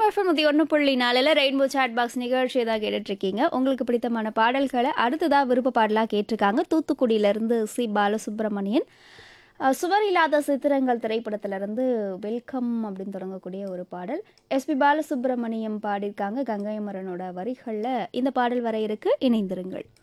FM 101.4 rainbow chat box நிகழ்ச்சி தான் கேட்டுட்டு இருக்கீங்க. உங்களுக்கு பிடித்தமான பாடல்களை அடுத்ததா விருப்ப பாடலா கேட்டிருக்காங்க. தூத்துக்குடியிலிருந்து சி பாலசுப்ரமணியன். சுவர் இல்லாத சித்திரங்கள் திரைப்படத்திலிருந்து வெல்கம் அப்படின்னு தொடங்கக்கூடிய ஒரு பாடல். எஸ்பி பாலசுப்ரமணியம் பாடியிருக்காங்க. கங்கை அமரனோட வரிகளில் இந்த பாடல் வர இருக்கு. இணைந்திருங்கள்.